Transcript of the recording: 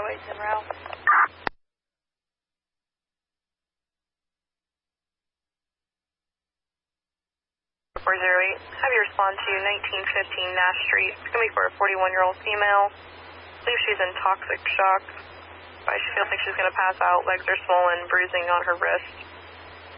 408 en route. 408, have you respond to 1915 Nash Street. It's going to be for a 41-year-old female. I believe she's in toxic shock. She feels like she's going to pass out. Legs are swollen, bruising on her wrist.